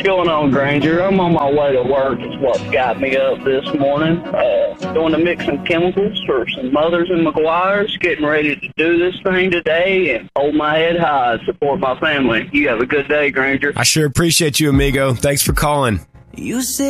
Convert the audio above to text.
going on, Granger? I'm on my way to work. It's what got me up this morning. Going to mix some chemicals for some Mothers and McGuire's. Getting ready to do this thing today and hold my head high and support my family. You have a good day, Granger. I sure appreciate you, amigo. Thanks for calling. You say